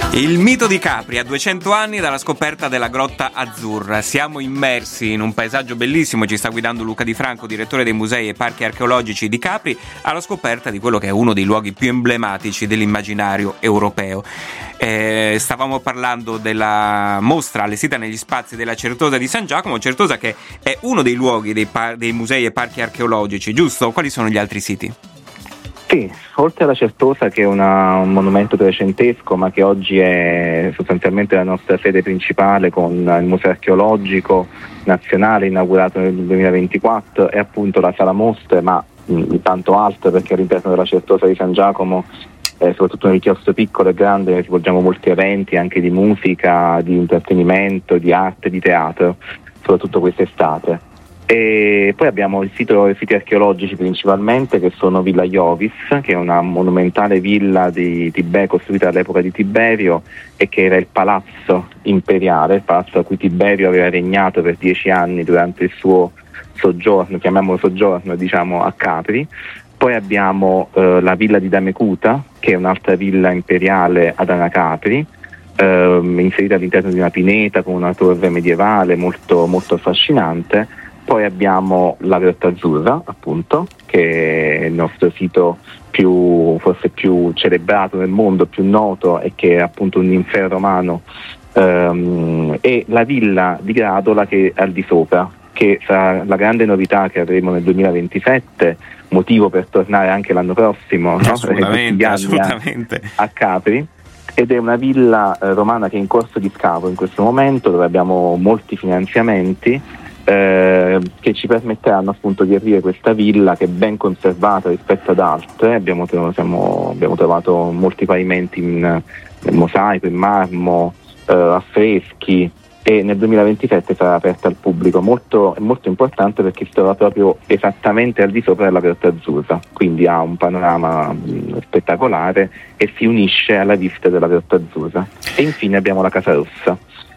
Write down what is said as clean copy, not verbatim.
Il mito di Capri a 200 anni dalla scoperta della Grotta Azzurra. Siamo immersi in un paesaggio bellissimo, ci sta guidando Luca Di Franco, direttore dei musei e parchi archeologici di Capri, alla scoperta di quello che è uno dei luoghi più emblematici dell'immaginario europeo. Stavamo parlando della mostra allestita negli spazi della Certosa di San Giacomo, Certosa che è uno dei luoghi dei musei e parchi archeologici, giusto? Quali sono gli altri siti? Sì, oltre alla Certosa, che è un monumento trecentesco, ma che oggi è sostanzialmente la nostra sede principale con il Museo Archeologico Nazionale inaugurato nel 2024, è appunto la Sala Mostre, ma tanto altro, perché all'interno della Certosa di San Giacomo, soprattutto nel chiostro piccolo e grande, svolgiamo molti eventi anche di musica, di intrattenimento, di arte, di teatro, soprattutto quest'estate. E poi abbiamo i siti archeologici principalmente, che sono Villa Iovis, che è una monumentale villa di Tiberio, costruita all'epoca di Tiberio e che era il palazzo imperiale, il palazzo a cui Tiberio aveva regnato per 10 anni durante il suo soggiorno, chiamiamolo soggiorno, diciamo, a Capri. Poi abbiamo la villa di Damecuta, che è un'altra villa imperiale ad Anacapri, inserita all'interno di una pineta con una torre medievale molto, molto affascinante. Poi abbiamo la Grotta Azzurra, appunto, che è il nostro sito forse più celebrato nel mondo, più noto, e che è appunto un ninfeo romano, e la villa di Gradola, che è al di sopra, che sarà la grande novità che avremo nel 2027, motivo per tornare anche l'anno prossimo, no? Assolutamente. A Capri. Ed è una villa romana che è in corso di scavo in questo momento, dove abbiamo molti finanziamenti che ci permetteranno appunto di aprire questa villa, che è ben conservata rispetto ad altre. Abbiamo trovato molti pavimenti in mosaico, in marmo, affreschi, e nel 2027 sarà aperta al pubblico. È molto importante perché si trova proprio esattamente al di sopra della Grotta Azzurra, quindi ha un panorama spettacolare e si unisce alla vista della Grotta Azzurra. E infine abbiamo la Casa Rossa,